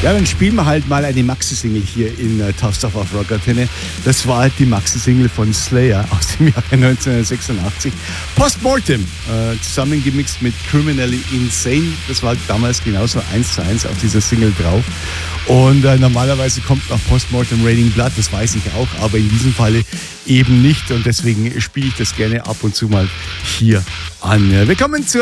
Ja, dann spielen wir halt mal eine Maxi-Single hier in Tough Stuff auf Rockantenne. Das war halt die Maxi-Single von Slayer aus dem Jahre 1986. Postmortem, zusammengemixt mit Criminally Insane. Das war damals genauso 1:1 auf dieser Single drauf. Und normalerweise kommt noch Postmortem Raining Blood, das weiß ich auch, aber in diesem Falle eben nicht. Und deswegen spiele ich das gerne ab und zu mal hier an. Wir kommen zur